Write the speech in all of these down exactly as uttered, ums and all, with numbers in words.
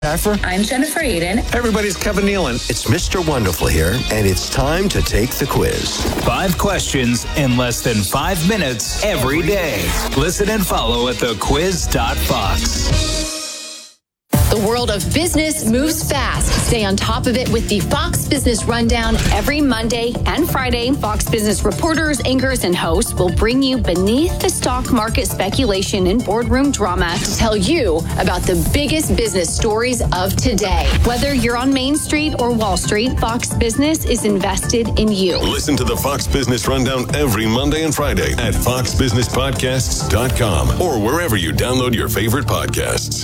I'm Jennifer Aiden. Everybody's Kevin Nealon. It's Mister Wonderful here, and it's time to take the quiz. Five questions in less than five minutes every day. Listen and follow at the quiz dot fox. The world of business moves fast. Stay on top of it with the Fox Business Rundown every Monday and Friday. Fox Business reporters, anchors, and hosts will bring you beneath the stock market speculation and boardroom drama to tell you about the biggest business stories of today. Whether you're on Main Street or Wall Street, Fox Business is invested in you. Listen to the Fox Business Rundown every Monday and Friday at fox business podcasts dot com or wherever you download your favorite podcasts.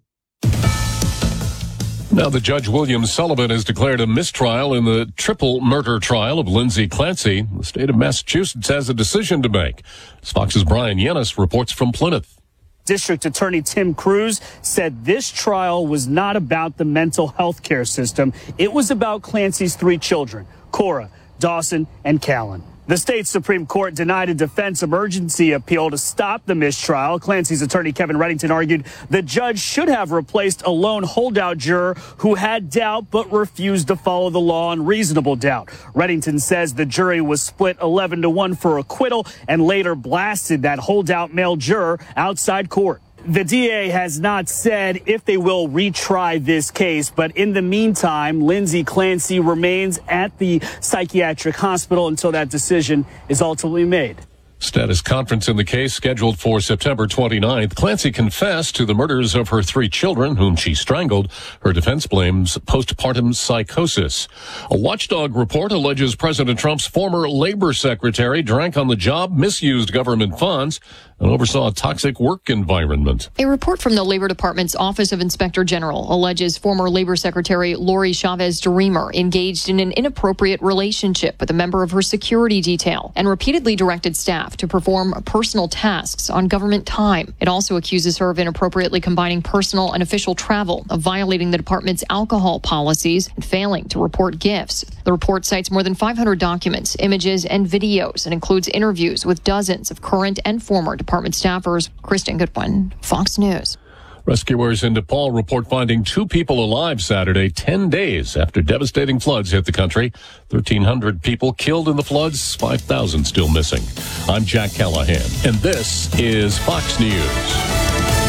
Now, the Judge William Sullivan has declared a mistrial in the triple murder trial of Lindsay Clancy. The state of Massachusetts has a decision to make. Fox's Brian Yennis reports from Plymouth. District Attorney Tim Cruz said this trial was not about the mental health care system. It was about Clancy's three children, Cora, Dawson, and Callan. The state Supreme Court denied a defense emergency appeal to stop the mistrial. Clancy's attorney, Kevin Reddington, argued the judge should have replaced a lone holdout juror who had doubt but refused to follow the law on reasonable doubt. Reddington says the jury was split eleven to one for acquittal and later blasted that holdout male juror outside court. The D A has not said if they will retry this case, but in the meantime, Lindsay Clancy remains at the psychiatric hospital until that decision is ultimately made. Status conference in the case scheduled for September twenty-ninth. Clancy confessed to the murders of her three children, whom she strangled. Her defense blames postpartum psychosis. A watchdog report alleges President Trump's former labor secretary drank on the job, misused government funds, and oversaw a toxic work environment. A report from the Labor Department's Office of Inspector General alleges former Labor Secretary Lori Chavez DeRemer engaged in an inappropriate relationship with a member of her security detail and repeatedly directed staff to perform personal tasks on government time. It also accuses her of inappropriately combining personal and official travel, of violating the department's alcohol policies, and failing to report gifts. The report cites more than five hundred documents, images, and videos, and includes interviews with dozens of current and former department staffers. Kristen Goodwin, Fox News. Rescuers in Nepal report finding two people alive Saturday, ten days after devastating floods hit the country. thirteen hundred people killed in the floods, five thousand still missing. I'm Jack Callahan, and this is Fox News.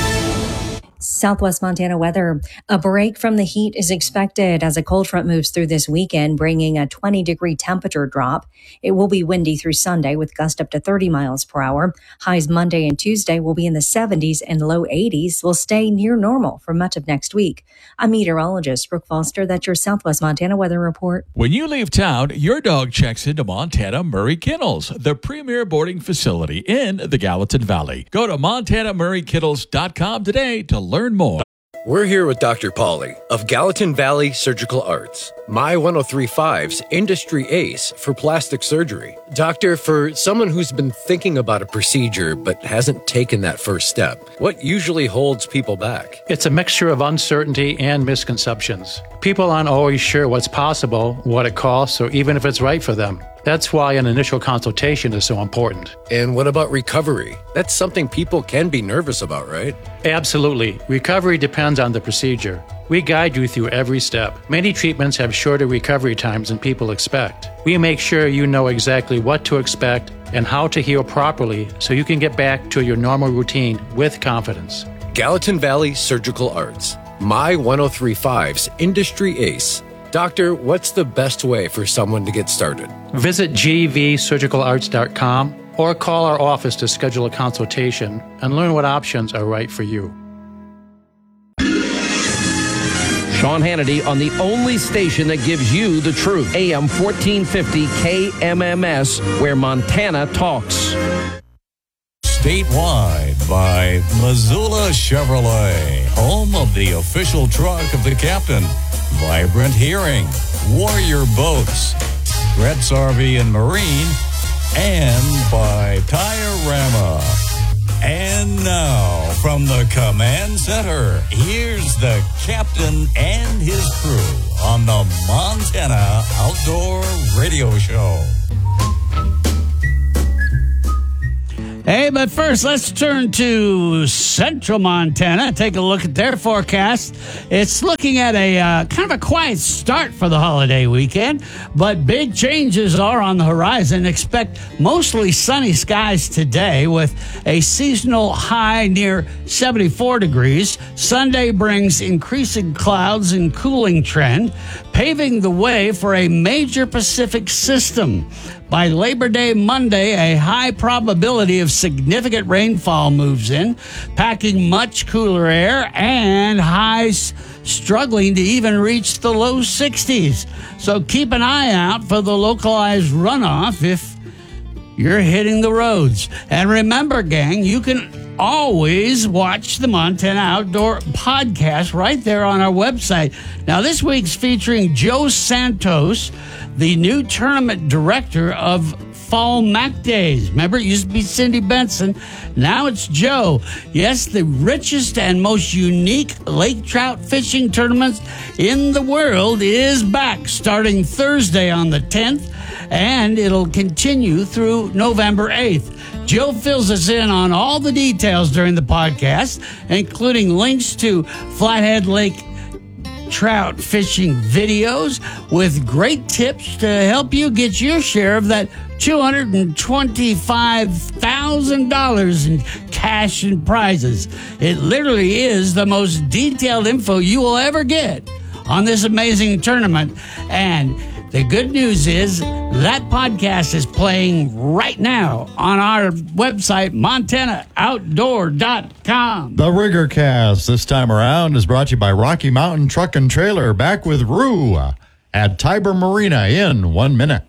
Southwest Montana weather. A break from the heat is expected as a cold front moves through this weekend, bringing a twenty degree temperature drop. It will be windy through Sunday with gusts up to thirty miles per hour. Highs Monday and Tuesday will be in the seventies and low eighties. Will stay near normal for much of next week. I'm meteorologist Brooke Foster. That's your Southwest Montana weather report. When you leave town, your dog checks into Montana Murray Kennels, the premier boarding facility in the Gallatin Valley. Go to montana murray kennels dot com today to learn more. We're here with Doctor Pauly of Gallatin Valley Surgical Arts, My ten thirty-five's industry ace for plastic surgery. Doctor, for someone who's been thinking about a procedure but hasn't taken that first step, what usually holds people back? It's a mixture of uncertainty and misconceptions. People aren't always sure what's possible, what it costs, or even if it's right for them. That's why an initial consultation is so important. And what about recovery? That's something people can be nervous about, right? Absolutely. Recovery depends on the procedure. We guide you through every step. Many treatments have shorter recovery times than people expect. We make sure you know exactly what to expect and how to heal properly so you can get back to your normal routine with confidence. Gallatin Valley Surgical Arts, My ten thirty-five's industry ace. Doctor, what's the best way for someone to get started? Visit g v surgical arts dot com or call our office to schedule a consultation and learn what options are right for you. Sean Hannity on the only station that gives you the truth. A M fourteen fifty K M M S, where Montana talks. Statewide by Missoula Chevrolet, home of the official truck of the captain. Vibrant Hearing, Warrior Boats, Gretz R V and Marine, and by Tire-Rama. And now, from the command center, here's the captain and his crew on the Montana Outdoor Radio Show. Hey, but first, let's turn to central Montana. Take a look at their forecast. It's looking at a uh, kind of a quiet start for the holiday weekend, but big changes are on the horizon. Expect mostly sunny skies today with a seasonal high near seventy-four degrees. Sunday brings increasing clouds and cooling trend, paving the way for a major Pacific system. By Labor Day Monday, a high probability of significant rainfall moves in, packing much cooler air and highs struggling to even reach the low sixties. So keep an eye out for the localized runoff if you're hitting the roads. And remember, gang, you can always watch the Montana Outdoor Podcast right there on our website. Now, this week's featuring Joe Santos, the new tournament director of Fall Mac Days. Remember, it used to be Cindy Benson. Now it's Joe. Yes, the richest and most unique lake trout fishing tournaments in the world is back starting Thursday on the tenth, and it'll continue through November eighth. Joe fills us in on all the details during the podcast, including links to Flathead Lake trout fishing videos with great tips to help you get your share of that two hundred twenty-five thousand dollars in cash and prizes. It literally is the most detailed info you will ever get on this amazing tournament. And the good news is that podcast is playing right now on our website, montana outdoor dot com. The Riggercast this time around is brought to you by Rocky Mountain Truck and Trailer, back with Rue at Tiber Marina in one minute.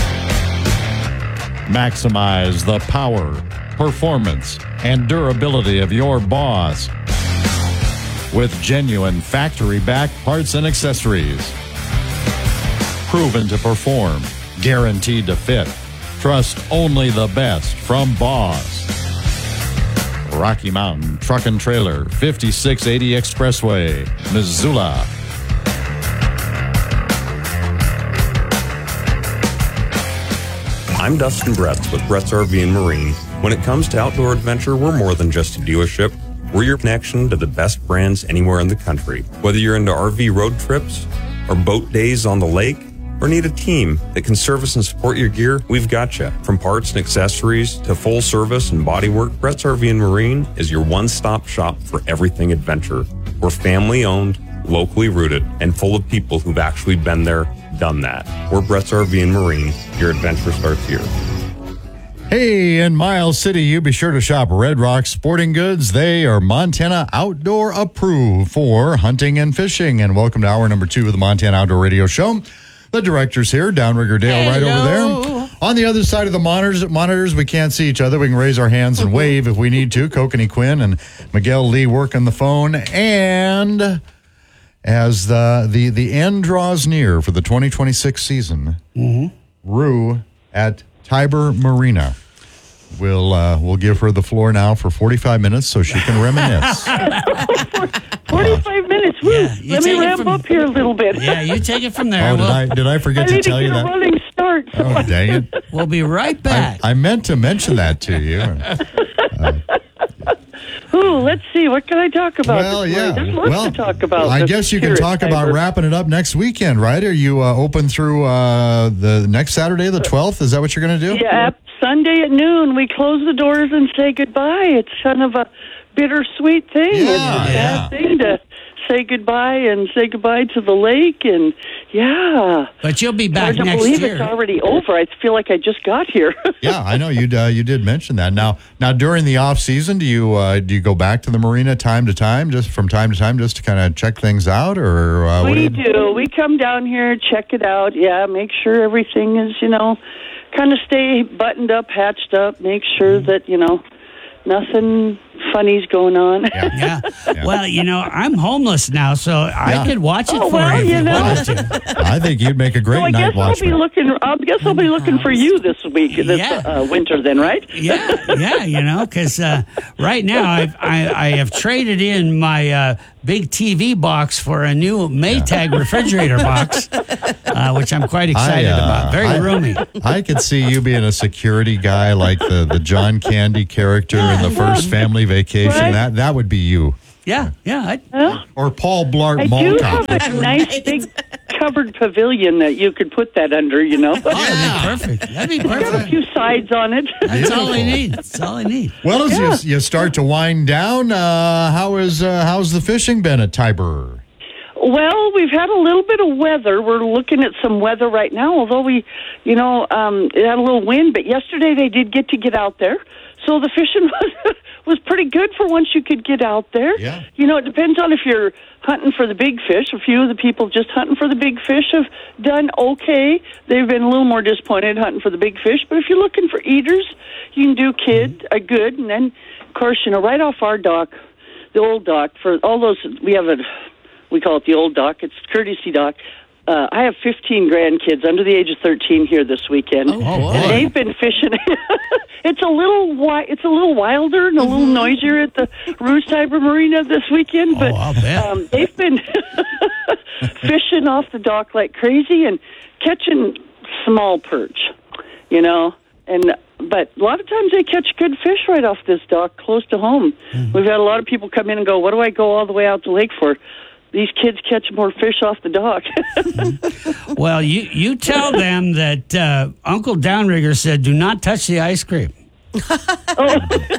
Maximize the power, performance, and durability of your Boss with genuine factory-backed parts and accessories. Proven to perform, guaranteed to fit. Trust only the best from Boss. Rocky Mountain Truck and Trailer, fifty-six eighty Expressway, Missoula. I'm Dustin Bretz with Bretz R V and Marine. When it comes to outdoor adventure, we're more than just a dealership. We're your connection to the best brands anywhere in the country. Whether you're into R V road trips or boat days on the lake, or need a team that can service and support your gear, we've got you. From parts and accessories to full service and bodywork, Bretz R V and Marine is your one-stop shop for everything adventure. We're family-owned, locally rooted, and full of people who've actually been there, done that. We're Bretz R V and Marine. Your adventure starts here. Hey, in Miles City, you be sure to shop Red Rock Sporting Goods. They are Montana Outdoor approved for hunting and fishing. And welcome to hour number two of the Montana Outdoor Radio Show. The director's here, Downrigger Dale, right over there. On the other side of the monitors, monitors, we can't see each other. We can raise our hands and wave if we need to. Kokanee Quinn and Miguel Lee working the phone. And as the the, the end draws near for the twenty twenty-six season, mm-hmm. Rue at Tiber Marina. We'll, uh, we'll give her the floor now for forty-five minutes so she can reminisce. forty-five minutes. Woo. Yeah, Let me ramp from, up here a little bit. Yeah, you take it from there. Oh, we'll, did, I, did I forget I to tell to you that? A running start. So oh, dang it. We'll be right back. I, I meant to mention that to you. Uh, Ooh, let's see. What can I talk about? Well, yeah. There's lots well, to talk about. I guess you can talk about Tiber. wrapping it up next weekend, right? Are you uh, open through uh, the next Saturday, the twelfth? Is that what you're going to do? Yeah, Sunday at noon. We close the doors and say goodbye. It's kind of a bittersweet thing. Yeah, it's a sad yeah. thing to say goodbye and say goodbye to the lake. And, yeah. But you'll be back Hard next to believe year. It's already over. I feel like I just got here. Yeah, I know you. Uh, you did mention that. Now, now during the off season, do you uh, do you go back to the marina time to time, just from time to time, just to kind of check things out, or uh, we what do, you... do. We come down here, check it out. Yeah, make sure everything is, you know, kind of stay buttoned up, hatched up. Make sure that, you know, nothing funny's going on. Yeah. yeah. yeah. Well, you know, I'm homeless now, so I Yeah. could watch it Oh, for well, you if you you know. wanted to. I think you'd make a great So I night guess I'll watchman. be looking. I guess I'll be looking for you this week, this Yeah. uh, winter. Then, right? Yeah, yeah, you know, because uh, right now I've, I I have traded in my uh, big T V box for a new Maytag refrigerator box, uh, which I'm quite excited I, uh, about. Very I, roomy. I could see you being a security guy like the, the John Candy character in the first Family Vacation. Right. That that would be you. Yeah, yeah. I, Well, Or Paul Blart I Mall do Cop. have a nice big covered pavilion that you could put that under, you know. Oh, that'd be perfect. That'd be It's got a perfect. few sides on it. That's all I need. That's all I need. Well, as Yeah. you, you start to wind down, uh, how is uh, how's the fishing been at Tiber? Well, we've had a little bit of weather. We're looking at some weather right now, although we, you know, um, it had a little wind. But yesterday they did get to get out there. So the fishing was, was pretty good for once you could get out there. Yeah. You know, it depends on if you're hunting for the big fish. A few of the people just hunting for the big fish have done okay. They've been a little more disappointed hunting for the big fish. But if you're looking for eaters, you can do kid, a good. And then, of course, you know, right off our dock, the old dock, for all those, we have a, we call it the old dock. It's courtesy dock. Uh, I have fifteen grandkids under the age of thirteen here this weekend. Oh, boy. And they've been fishing. It's a little wi- it's a little wilder and a little noisier at the Rouge Tiber Marina this weekend, but Oh, I'll bet. um, they've been fishing off the dock like crazy and catching small perch, you know. And but a lot of times they catch good fish right off this dock close to home. Mm-hmm. We've had a lot of people come in and go, "What do I go all the way out to the lake for?" These kids catch more fish off the dock. Well, you, you tell them that uh, Uncle Downrigger said, do not touch the ice cream. Oh.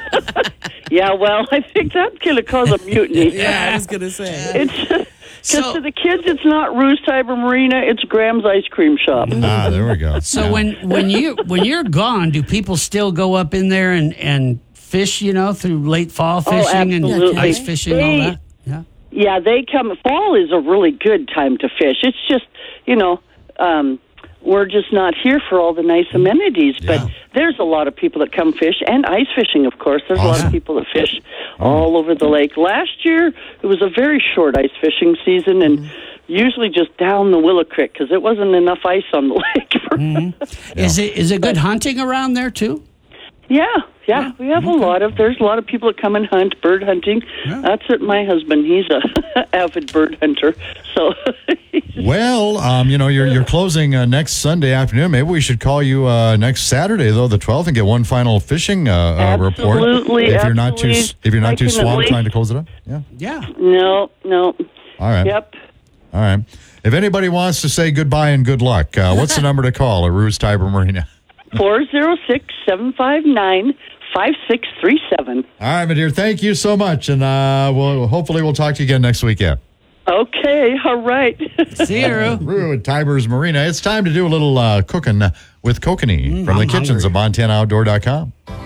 Yeah, well, I think that's going to cause a mutiny. Yeah, I was going to say. It's because So- to the kids, it's not Rouge Tiber Marina; it's Graham's Ice Cream Shop. Ah, there we go. So Yeah. when, when, you, when you're gone, do people still go up in there and, and fish, you know, through late fall fishing and absolutely. ice fishing and all They- that? Yeah. Yeah, they come. Fall is a really good time to fish. It's just, you know, um, we're just not here for all the nice amenities. But Yeah. there's a lot of people that come fish, and ice fishing, of course. There's a lot Awesome. of people that fish all over the lake. Last year, it was a very short ice fishing season, and usually just down the Willow Creek because it wasn't enough ice on the lake. For Mm-hmm. Is it is it good hunting around there too? Yeah, yeah, we have a lot of. There's a lot of people that come and hunt, bird hunting. Yeah. That's it. My husband, he's a avid bird hunter. So, Well, um, you know, you're you're closing uh, next Sunday afternoon. Maybe we should call you uh, next Saturday, though, the twelfth, and get one final fishing uh, uh, report. Absolutely, If you're not too absolutely. if you're not I too can at swamped least- trying to close it up. Yeah. Yeah. no, no. All right. Yep. All right. If anybody wants to say goodbye and good luck, uh, what's the number to call at Rouge Tiber Marina? four zero six, seven five nine, five six three seven. All right, my dear. Thank you so much, and uh, we'll hopefully we'll talk to you again next weekend. Okay, all right. See you, Roo. Roo at Tiber's Marina. It's time to do a little uh, cooking with Kokanee from the I'm kitchens hungry. of Montana Outdoor dot com.